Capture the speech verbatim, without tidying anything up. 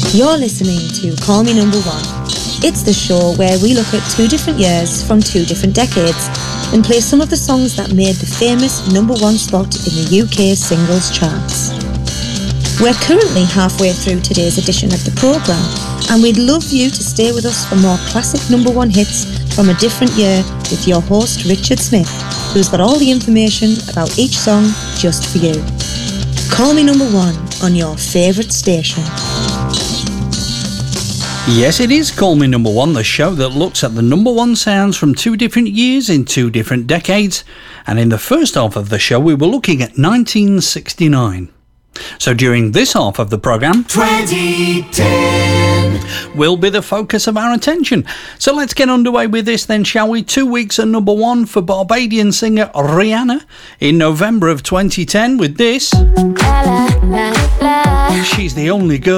You're listening to Call Me Number One. It's the show where we look at two different years from two different decades and play some of the songs that made the famous number one spot in the U K singles charts. We're currently halfway through today's edition of the programme, and we'd love you to stay with us for more classic number one hits from a different year with your host Richard Smith, who's got all the information about each song just for you. Call Me Number One on your favourite station. Yes, it is Call Me Number One, the show that looks at the number one sounds from two different years in two different decades. And in the first half of the show, we were looking at nineteen sixty-nine. So during this half of the programme, twenty ten will be the focus of our attention. So let's get underway with this then, shall we? Two weeks at number one for Barbadian singer Rihanna in November of twenty ten with this. La, la, la, la. She's the only girl